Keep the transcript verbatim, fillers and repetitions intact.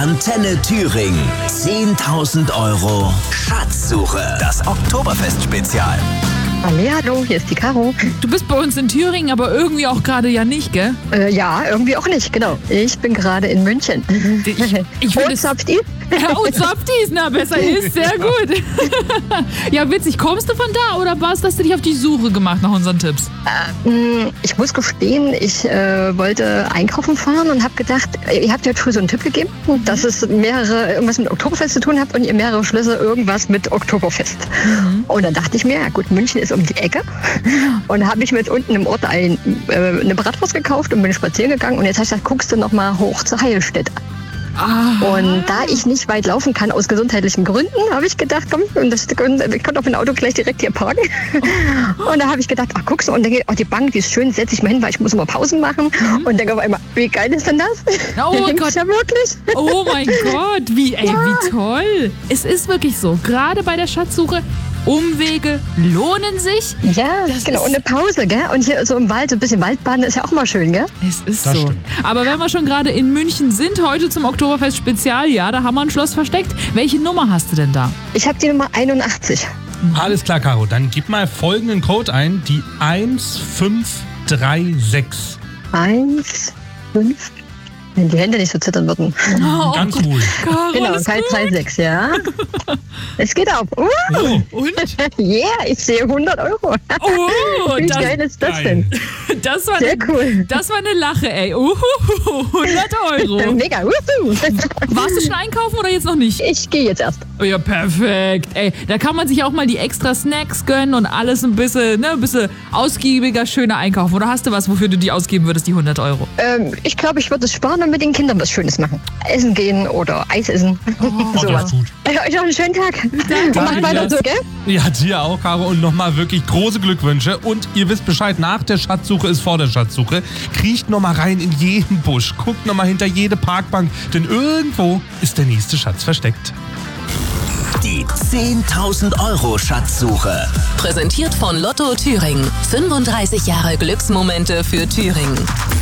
Antenne Thüringen. zehntausend Euro Schatzsuche. Das Oktoberfest-Spezial. Hallo, hier ist die Caro. Du bist bei uns in Thüringen, aber irgendwie auch gerade ja nicht, gell? Äh, ja, irgendwie auch nicht, genau. Ich bin gerade in München. Ich, ich Und Zapfti? Ja, und Zapftis, na, besser ist, sehr gut. Ja, witzig. Kommst du von da oder warst, hast du dich auf die Suche gemacht nach unseren Tipps? Äh, ich muss gestehen, ich äh, wollte einkaufen fahren und habe gedacht, ihr habt ja früh so einen Tipp gegeben, dass es mehrere, irgendwas mit Oktoberfest zu tun hat und ihr mehrere Schlüsse irgendwas mit Oktoberfest. Mhm. Und dann dachte ich mir, ja gut, München ist um die Ecke. Und habe ich mit unten im Ort ein, äh, eine Bratwurst gekauft und bin spazieren gegangen. Und jetzt habe ich gesagt, guckst du noch mal hoch zur Heilstätte. Aha. Und da ich nicht weit laufen kann, aus gesundheitlichen Gründen, habe ich gedacht, komm, und das, ich konnte auf mein Auto gleich direkt hier parken. Und da habe ich gedacht, ach guckst du, und denke, oh, die Bank, die ist schön, setze ich mal hin, weil ich muss immer Pausen machen. Mhm. Und denke auf einmal, wie geil ist denn das? Oh da Gott. Ja wirklich. Oh mein Gott, wie, ey, ja. wie toll. Es ist wirklich so, gerade bei der Schatzsuche, Umwege lohnen sich. Ja, das genau. Und eine Pause, gell? Und hier so im Wald, so ein bisschen Waldbaden ist ja auch mal schön, gell? Es ist Das so. stimmt. Aber wenn wir schon gerade in München sind, heute zum Oktoberfest-Spezial, ja, da haben wir ein Schloss versteckt. Welche Nummer hast du denn da? Ich habe die Nummer einundachtzig. Alles klar, Caro. Dann gib mal folgenden Code ein. Die eins fünf drei sechs. Eins, fünf. Wenn die Hände nicht so zittern würden. Oh, Ganz gut. ruhig. Caro, Genau, alles kein gut. drei sechs, ja. Es geht auf. Uh, Oh, Und? yeah, ich sehe hundert Euro. Oh, Wie das, geil ist das geil. denn? das, war Sehr eine, cool. das war eine Lache, ey. Uhuhu, hundert Euro. Mega. Uhuhu. Warst du schon einkaufen oder jetzt noch nicht? Ich gehe jetzt erst. Oh ja, perfekt. Ey, da kann man sich auch mal die extra Snacks gönnen und alles ein bisschen, ne, ein bisschen ausgiebiger, schöner einkaufen. Oder hast du was, wofür du die ausgeben würdest, die hundert Euro? Ähm, ich glaube, ich würde es sparen und mit den Kindern was Schönes machen. Essen gehen oder Eis essen. Oh, das Sowas. ist gut. Ja, euch noch einen schönen Tag. Danke. Macht weiter so, gell? Ja, dir auch, Caro. Und nochmal wirklich große Glückwünsche. Und ihr wisst Bescheid, nach der Schatzsuche ist vor der Schatzsuche. Kriecht nochmal rein in jeden Busch. Guckt nochmal hinter jede Parkbank. Denn irgendwo ist der nächste Schatz versteckt. Die zehntausend Euro Schatzsuche. Präsentiert von Lotto Thüringen. fünfunddreißig Jahre Glücksmomente für Thüringen.